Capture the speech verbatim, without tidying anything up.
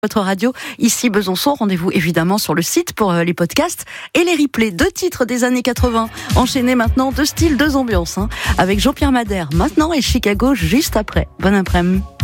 Votre radio, ici Besançon, rendez-vous évidemment sur le site pour les podcasts et les replays. Deux titres des années quatre-vingts, enchaînés maintenant, deux styles, deux ambiances, hein, avec Jean-Pierre Madère maintenant et Chicago juste après. Bon après-midi.